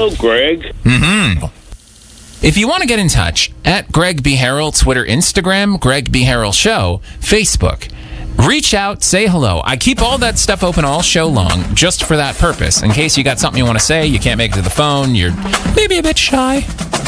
Hello, Greg. If you want to get in touch, at Greg B. Harrell, Twitter, Instagram, Greg B. Harrell Show, Facebook. Reach out, say hello. I keep all that stuff open all show long just for that purpose. In case you got something you want to say, you can't make it to the phone, you're maybe a bit shy.